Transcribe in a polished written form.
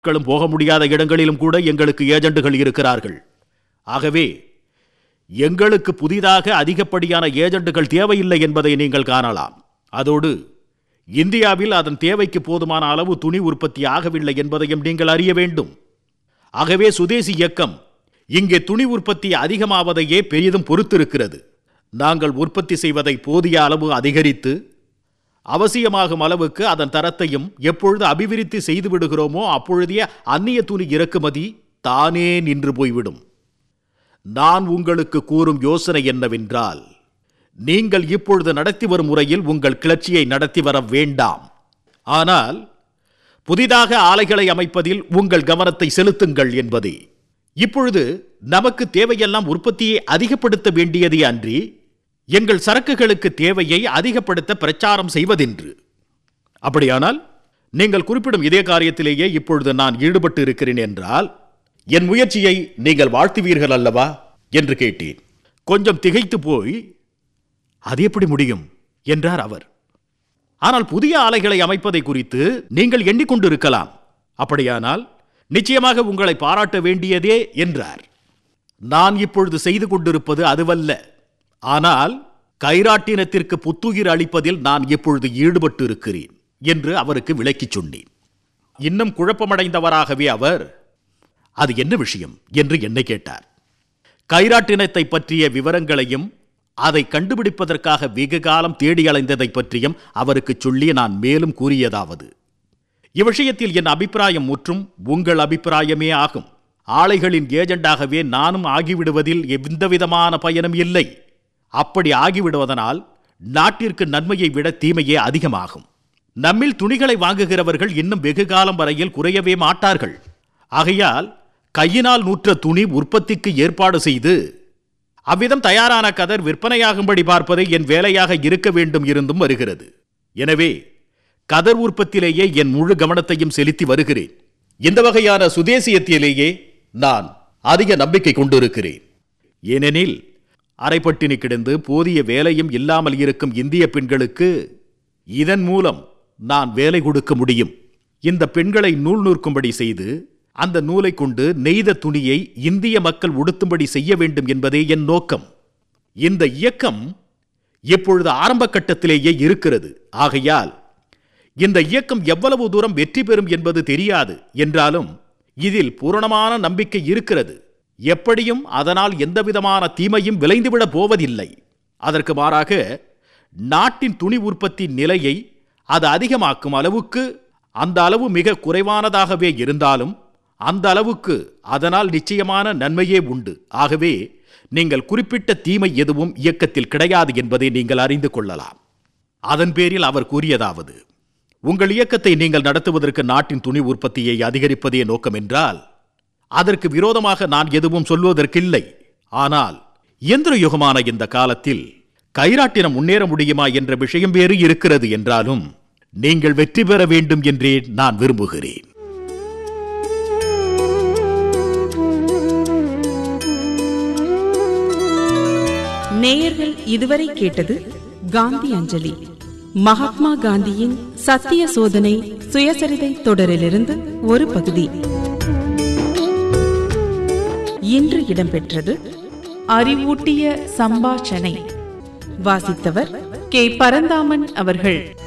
மக்களும் போக முடியாத இடங்களிலும் கூட எங்களுக்கு ஏஜெண்டுகள் இருக்கிறார்கள். ஆகவே எங்களுக்கு புதிதாக அதிகப்படியான ஏஜெண்டுகள் தேவையில்லை என்பதை நீங்கள் காணலாம். அதோடு இந்தியாவில் அதன் தேவைக்கு போதுமான அளவு துணி உற்பத்தி ஆகவில்லை என்பதையும் நீங்கள் அறிய வேண்டும். ஆகவே சுதேசி இயக்கம் இங்கே துணி உற்பத்தி அதிகமாவதையே பெரிதும் பொறுத்திருக்கிறது. நாங்கள் உற்பத்தி செய்வதை போதிய அளவு அதிகரித்து அவசியமாகும் அளவுக்கு அதன் தரத்தையும் எப்பொழுது அபிவிருத்தி செய்து விடுகிறோமோ அப்பொழுதே அந்நிய துணி இறக்குமதி தானே நின்று போய்விடும். நான் உங்களுக்கு கூறும் யோசனை என்னவென்றால், நீங்கள் இப்பொழுது நடத்தி வரும் முறையில் உங்கள் கிளர்ச்சியை நடத்தி வர வேண்டாம். ஆனால் புதிதாக ஆலைகளை அமைப்பதில் உங்கள் கவனத்தை செலுத்துங்கள் என்பதே. இப்பொழுது நமக்கு தேவையெல்லாம் உற்பத்தியை அதிகப்படுத்த வேண்டியதே அன்றி எங்கள் சரக்குகளுக்கு தேவையை அதிகப்படுத்த பிரச்சாரம் செய்வதென்று. அப்படியானால் நீங்கள் குறிப்பிடும் இதே காரியத்திலேயே இப்பொழுது நான் ஈடுபட்டு இருக்கிறேன் என்றால் என் முயற்சியை நீங்கள் வாழ்த்துவீர்கள் அல்லவா என்று கேட்டேன். கொஞ்சம் திகைத்து போய், அது எப்படி முடியும் என்றார் அவர். ஆனால் புதிய ஆலைகளை அமைப்பதை குறித்து நீங்கள் எண்ணிக்கொண்டிருக்கலாம். அப்படியானால் நிச்சயமாக உங்களை பாராட்ட வேண்டியதே என்றார். நான் இப்பொழுது செய்து கொண்டிருப்பது அதுவல்ல. ஆனால் கைராட்டினத்திற்கு புத்துயிர் அளிப்பதில் நான் இப்பொழுது ஈடுபட்டு இருக்கிறேன் என்று அவருக்கு விளக்கிச் சொன்னேன். இன்னும் குழப்பமடைந்தவராகவே அவர், அது என்ன விஷயம் என்று என்னை கேட்டார். கைராட்டினத்தை பற்றிய விவரங்களையும் அதை கண்டுபிடிப்பதற்காக வெகு காலம் தேடி அலைந்ததை பற்றியும் அவருக்கு சொல்லி நான் மேலும் கூறியதாவது, இவ்விஷயத்தில் என் அபிப்பிராயம் முற்றும் உங்கள் அபிப்பிராயமே ஆகும். ஆலைகளின் ஏஜெண்டாகவே நானும் ஆகிவிடுவதில் எந்தவிதமான பயனும் இல்லை. அப்படி ஆகிவிடுவதனால் நாட்டிற்கு நன்மையை விட தீமையே அதிகமாகும். நம்மில் துணிகளை வாங்குகிறவர்கள் இன்னும் வெகு காலம் வரையில் குறையவே மாட்டார்கள். ஆகையால் கையினால் நூற்ற துணி உற்பத்திக்கு ஏற்பாடு செய்து அவ்விதம் தயாரான கதர் விற்பனையாகும்படி பார்ப்பதை என் வேலையாக இருக்க வேண்டும் இருந்தும் வருகிறது. எனவே கதர் உற்பத்தியிலேயே என் முழு கவனத்தையும் செலுத்தி வருகிறேன். இந்த வகையான சுதேசியத்திலேயே நான் அதிக நம்பிக்கை கொண்டிருக்கிறேன். ஏனெனில் அரைப்பட்டினி கிடந்து போதிய வேலையும் இல்லாமல் இருக்கும் இந்திய பெண்களுக்கு இதன் மூலம் நான் வேலை கொடுக்க முடியும். இந்த பெண்களை நூல் நூற்கும்படி செய்து அந்த நூலை கொண்டு நெய்த துணியை இந்திய மக்கள் உடுத்தும்படி செய்ய வேண்டும் என்பதே என் நோக்கம். இந்த இயக்கம் இப்பொழுது ஆரம்ப கட்டத்திலேயே இருக்கிறது. ஆகையால் இந்த இயக்கம் எவ்வளவு தூரம் வெற்றி பெறும் என்பது தெரியாது என்றாலும் இதில் பூரணமான நம்பிக்கை இருக்கிறது. எப்படியும் அதனால் எந்தவிதமான தீமையும் விளைந்துவிடப் போவதில்லை. அதற்கு மாறாக நாட்டின் துணி உற்பத்தி நிலையை அது அதிகமாக்கும் அளவுக்கு அந்த அளவு மிக குறைவானதாகவே இருந்தாலும் அந்த அளவுக்கு அதனால் நிச்சயமான நன்மையே உண்டு. ஆகவே நீங்கள் குறிப்பிட்ட தீமை எதுவும் இயக்கத்தில் கிடையாது என்பதை நீங்கள் அறிந்து கொள்ளலாம். அதன் பேரில் அவர் கூறியதாவது, உங்கள் இயக்கத்தை நீங்கள் நடத்துவதற்கு நாட்டின் துணி உற்பத்தியை அதிகரிப்பதே நோக்கம் என்றால் அதற்கு விரோதமாக நான் எதுவும் சொல்வதற்கில்லை. ஆனால் இயந்திர யுகமான இந்த காலத்தில் கைராட்டினம் முன்னேற முடியுமா என்ற விஷயம் வேறு இருக்கிறது என்றாலும் நீங்கள் வெற்றி பெற வேண்டும் என்றே நான் விரும்புகிறேன். நேயர்கள் இதுவரை கேட்டது காந்தி அஞ்சலி, மகாத்மா காந்தியின் சத்திய சோதனை சுயசரிதை தொடரிலிருந்து ஒரு பகுதி. இன்று இடம்பெற்றது அறிவூட்டிய சம்பாஷணை. வாசித்தவர் கே. பரந்தாமன் அவர்கள்.